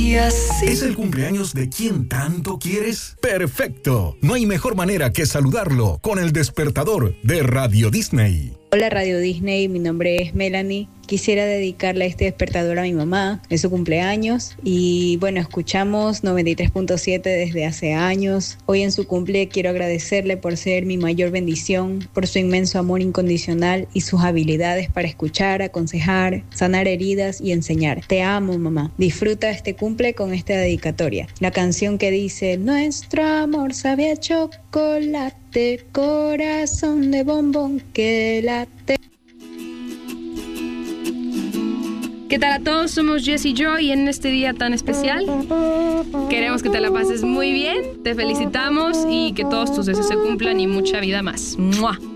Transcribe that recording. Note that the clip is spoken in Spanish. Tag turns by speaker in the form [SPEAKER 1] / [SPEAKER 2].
[SPEAKER 1] Y así...
[SPEAKER 2] ¿Es el cumpleaños de quien tanto quieres? ¡Perfecto! No hay mejor manera que saludarlo con el despertador de Radio Disney.
[SPEAKER 3] Hola Radio Disney, mi nombre es Melanie. Quisiera dedicarle este despertador a mi mamá, es su cumpleaños y bueno, escuchamos 93.7 desde hace años. Hoy en su cumple quiero agradecerle por ser mi mayor bendición, por su inmenso amor incondicional y sus habilidades para escuchar, aconsejar, sanar heridas y enseñar. Te amo, mamá. Disfruta este cumple con esta dedicatoria. La canción que dice: nuestro amor sabe a chocolate, corazón de bombón que late.
[SPEAKER 4] ¿Qué tal a todos? Somos Jess y Joy y en este día tan especial queremos que te la pases muy bien, te felicitamos y que todos tus deseos se cumplan y mucha vida más. ¡Mua!